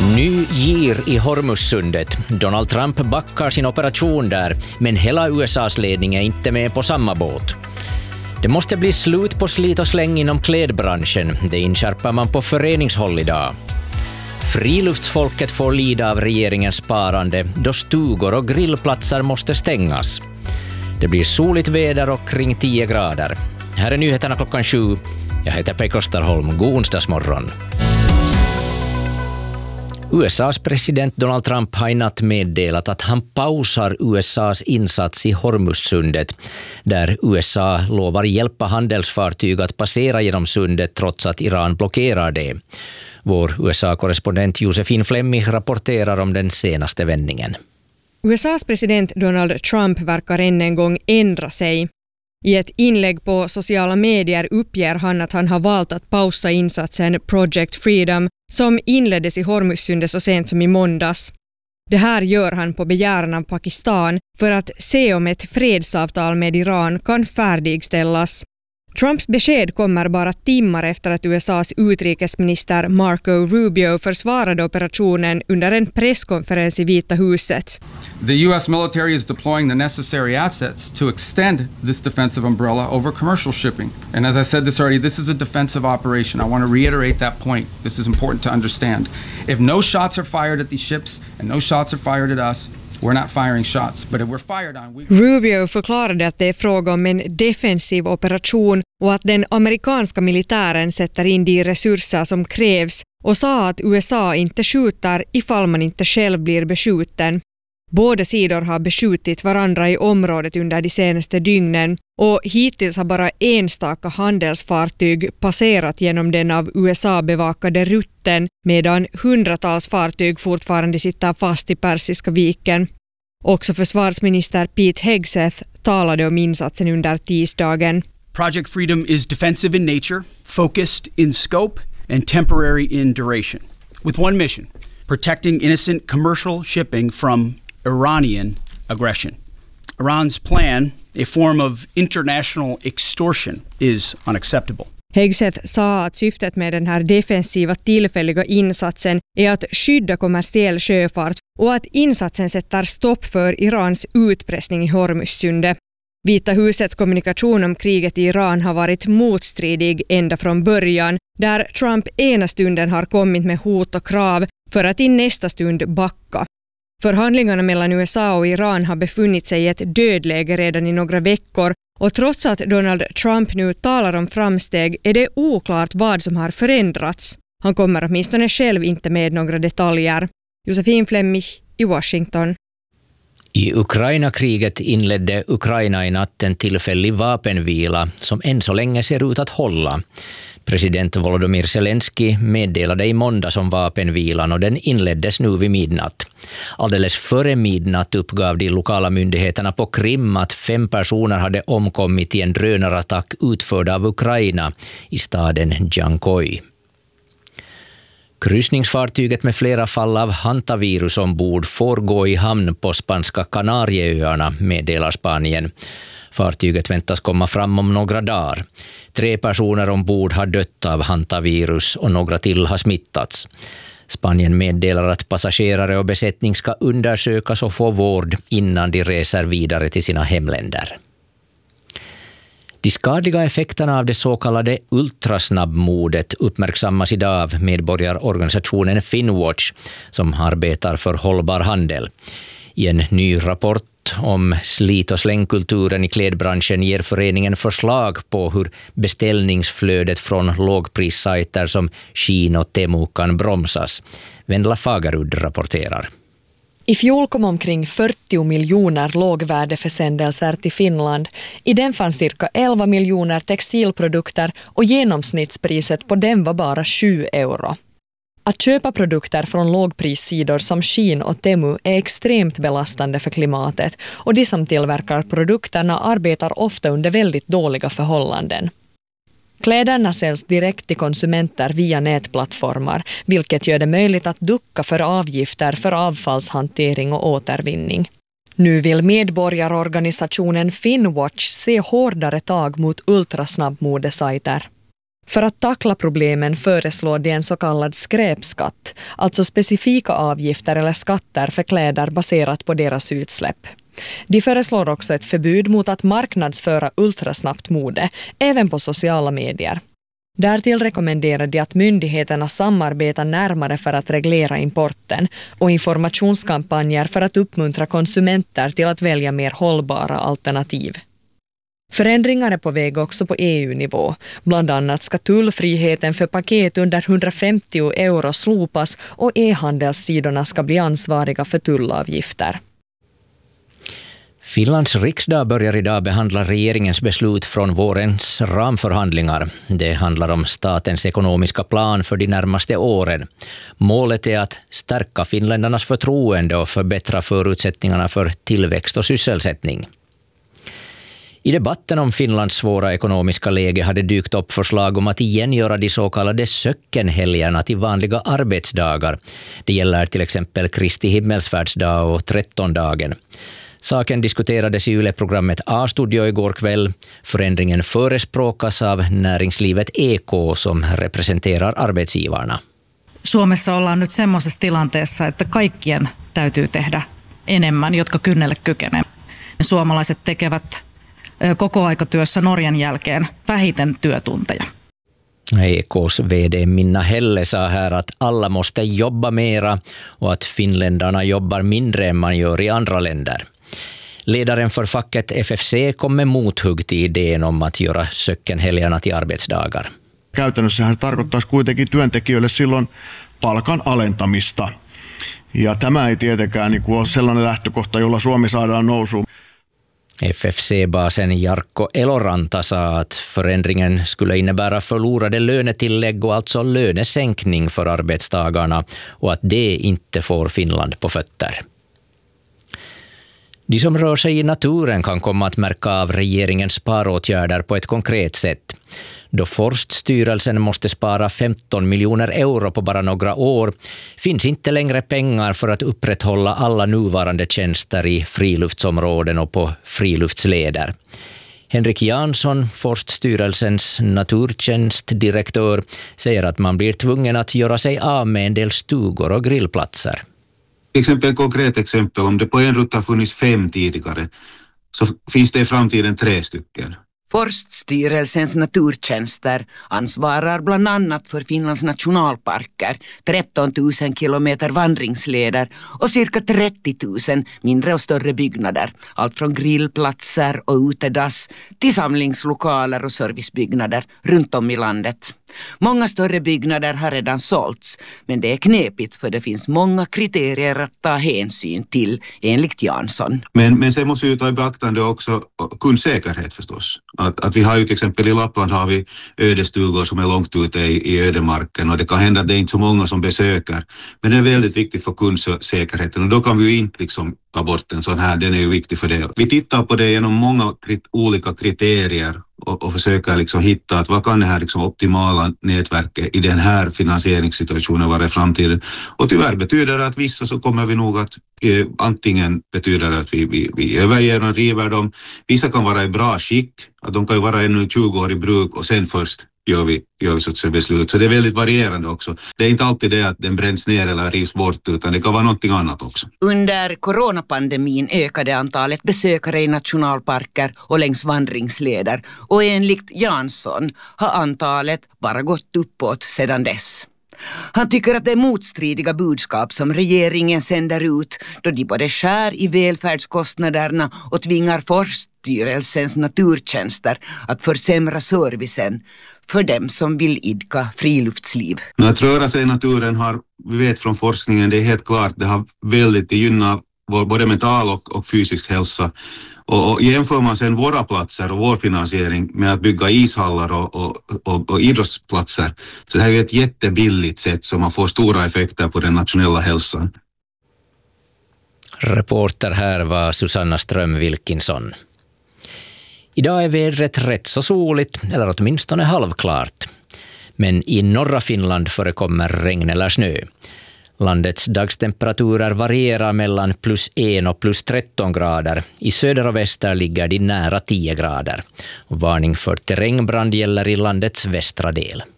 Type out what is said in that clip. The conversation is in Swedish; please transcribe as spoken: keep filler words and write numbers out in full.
Ny gir i Hormuzsundet. Donald Trump backar sin operation där, men hela U S A:s ledning är inte med på samma båt. Det måste bli slut på slit och släng inom klädbranschen. Det inskärper man på föreningshåll idag. Friluftsfolket får lida av regeringens sparande då stugor och grillplatser måste stängas. Det blir soligt väder och kring tio grader. Här är nyheterna klockan sju. Jag heter Pekka Starholm. God onsdagsmorgon. U S A:s president Donald Trump har i natt meddelat att han pausar U S A:s insats i Hormuzsundet, där U S A lovar hjälpa handelsfartyg att passera genom sundet trots att Iran blockerar det. Vår U S A-korrespondent Josefin Flemmi rapporterar om den senaste vändningen. U S A:s president Donald Trump verkar än en gång ändra sig. I ett inlägg på sociala medier uppger han att han har valt att pausa insatsen Project Freedom som inleddes i Hormuzsundet så sent som i måndags. Det här gör han på begäran av Pakistan för att se om ett fredsavtal med Iran kan färdigställas. Trumps besked kommer bara timmar efter att U S A:s utrikesminister Marco Rubio försvarade operationen under en presskonferens i Vita huset. The U S military is deploying the necessary assets to extend this defensive umbrella over commercial shipping. And as I said this already, this is a defensive operation. I want to reiterate that point. This is important to understand. If no shots are fired at these ships and no shots are fired at us, we're not firing shots, but if we're fired on... We... Rubio förklarade att det är fråga om en defensiv operation och att den amerikanska militären sätter in de resurser som krävs och sa att U S A inte skjuter ifall man inte själv blir beskjuten. Båda sidor har beskjutit varandra i området under de senaste dygnen och hittills har bara enstaka handelsfartyg passerat genom den av U S A-bevakade rutten medan hundratals fartyg fortfarande sitter fast i Persiska viken. Också försvarsminister Pete Hegseth talade om insatsen under tisdagen. Project Freedom is defensive in nature, focused in scope and temporary in duration, with one mission: protecting innocent commercial shipping from Iranian aggression. Iran's plan, a form of international extortion, is unacceptable. Hegseth sa att syftet med den här defensiva tillfälliga insatsen är att skydda kommersiell sjöfart och att insatsen sätter stopp för Irans utpressning i Hormuzsundet. Vita husets kommunikation om kriget i Iran har varit motstridig ända från början, där Trump ena stunden har kommit med hot och krav för att i nästa stund backa. Förhandlingarna mellan U S A och Iran har befunnit sig i ett dödläge redan i några veckor och trots att Donald Trump nu talar om framsteg är det oklart vad som har förändrats. Han kommer åtminstone själv inte med några detaljer. Josefin Flemmi i Washington. I Ukraina-kriget inledde Ukraina i natt en tillfällig vapenvila som än så länge ser ut att hålla. President Volodymyr Zelensky meddelade i måndags om vapenvilan och den inleddes nu vid midnatt. Alldeles före midnatt uppgav de lokala myndigheterna på Krim att fem personer hade omkommit i en drönarattack utförd av Ukraina i staden Jankoi. Kryssningsfartyget med flera fall av hantavirus ombord får gå i hamn på spanska Kanarieöarna, meddelar Spanien. Fartyget väntas komma fram om några dagar. Tre personer ombord har dött av hantavirus och några till har smittats. Spanien meddelar att passagerare och besättning ska undersökas och få vård innan de reser vidare till sina hemländer. De skadliga effekterna av det så kallade ultrasnabbmodet uppmärksammas idag av medborgarorganisationen Finnwatch som arbetar för hållbar handel. I en ny rapport om slit- och slängkulturen i klädbranschen ger föreningen förslag på hur beställningsflödet från lågprissajter som Shein och Temu kan bromsas. Vendela Fagerud rapporterar. I fjol kom omkring fyrtio miljoner lågvärdeförsändelser till Finland. I den fanns cirka elva miljoner textilprodukter och genomsnittspriset på den var bara sju euro. Att köpa produkter från lågprissidor som Shein och Temu är extremt belastande för klimatet och de som tillverkar produkterna arbetar ofta under väldigt dåliga förhållanden. Kläderna säljs direkt till konsumenter via nätplattformar, vilket gör det möjligt att ducka för avgifter för avfallshantering och återvinning. Nu vill medborgarorganisationen Finnwatch se hårdare tag mot ultrasnabbmodesajter. För att tackla problemen föreslår de en så kallad skräpskatt, alltså specifika avgifter eller skatter för kläder baserat på deras utsläpp. De föreslår också ett förbud mot att marknadsföra ultrasnabbt mode, även på sociala medier. Därtill rekommenderar de att myndigheterna samarbetar närmare för att reglera importen och informationskampanjer för att uppmuntra konsumenter till att välja mer hållbara alternativ. Förändringar är på väg också på E U-nivå. Bland annat ska tullfriheten för paket under hundrafemtio euro slopas och e-handelssidorna ska bli ansvariga för tullavgifter. Finlands riksdag börjar idag behandla regeringens beslut från vårens ramförhandlingar. Det handlar om statens ekonomiska plan för de närmaste åren. Målet är att stärka finländarnas förtroende och förbättra förutsättningarna för tillväxt och sysselsättning. I debatten om Finlands svåra ekonomiska läge hade dykt upp förslag om att igen göra de så kallade söckenhelgerna till vanliga arbetsdagar. Det gäller till exempel Kristi himmelsfärdsdag och trettondagen. Saken diskuterades i Yle-programmet A-studio igår kväll. Förändringen förespråkas av näringslivet E K som representerar arbetsgivarna. Suomessa ollaan nyt semmoisessa tilanteessa, että kaikkien täytyy tehdä enemmän, jotka kynnelle kykenee. Suomalaiset tekevät kokoaikatyössä Norjan jälkeen vähiten työtunteja. E K:s vd Minna Helle sa här att alla måste jobba mera och att finländarna jobbar mindre än man gör i andra länder. Ledaren för facket F F C kom med mothugg till idén om att göra söckenhelgerna till arbetsdagar. Käytännössähän tarkoittaisi kuitenkin työntekijöille silloin palkan alentamista. Ja tämä ei tietenkään niin kuin ole sellainen lähtökohta, jolla Suomi saadaan nousuun. F F C-basen Jarkko Eloranta sa att förändringen skulle innebära förlorade lönetillägg och alltså lönesänkning för arbetstagarna och att det inte får Finland på fötter. De som rör sig i naturen kan komma att märka av regeringens sparåtgärder på ett konkret sätt. Då Forststyrelsen måste spara femton miljoner euro på bara några år finns inte längre pengar för att upprätthålla alla nuvarande tjänster i friluftsområden och på friluftsleder. Henrik Jansson, Forststyrelsens naturtjänstdirektör, säger att man blir tvungen att göra sig av med en del stugor och grillplatser. Exempel, konkret exempel, om det på en rutt har funnits fem tidigare så finns det i framtiden tre stycken. Forststyrelsens naturtjänster ansvarar bland annat för Finlands nationalparker, tretton tusen kilometer vandringsleder och cirka trettio tusen mindre och större byggnader. Allt från grillplatser och utedass till samlingslokaler och servicebyggnader runt om i landet. Många större byggnader har redan sålts, men det är knepigt för det finns många kriterier att ta hänsyn till, enligt Jansson. Men, men sen måste vi ta i beaktande också kundsäkerhet förstås. Att, att vi har ju till exempel i Lappland har vi ödestugor som är långt ute i, i ödemarken och det kan hända att det är inte så många som besöker. Men det är väldigt viktigt för kundsäkerheten och då kan vi ju inte liksom ta bort en sån här, den är ju viktig för det. Vi tittar på det genom många krit- olika kriterier och, och försöker liksom hitta att vad kan det här liksom optimala nätverket i den här finansieringssituationen vara i framtiden. Och tyvärr betyder det att vissa så kommer vi nog att eh, antingen betyder det att vi, vi, vi överger och river dem. Vissa kan vara i bra skick, att de kan ju vara ännu tjugo år i bruk och sen först gör vi, gör vi så att säga beslut. Så det är väldigt varierande också. Det är inte alltid det att den bränns ner eller rivs bort utan det kan vara någonting annat också. Under coronapandemin ökade antalet besökare i nationalparker och längs vandringsleder och enligt Jansson har antalet bara gått uppåt sedan dess. Han tycker att det är motstridiga budskap som regeringen sänder ut då de både skär i välfärdskostnaderna och tvingar Forststyrelsens naturtjänster att försämra servicen för dem som vill idka friluftsliv. Att röra sig i naturen har, vi vet från forskningen, det är helt klart, det har väldigt gynnat både mental och, och fysisk hälsa. Och, och jämför man sen våra platser och vår finansiering med att bygga ishallar och, och, och, och idrottsplatser så det här är ett jättebilligt sätt som man får stora effekter på den nationella hälsan. Reporter här var Susanna Ström-Wilkinson. Idag är vädret rätt så soligt, eller åtminstone halvklart. Men i norra Finland förekommer regn eller snö. Landets dagstemperaturer varierar mellan plus en och plus tretton grader. I söder och väster ligger de nära tio grader. Varning för terrängbrand gäller i landets västra del.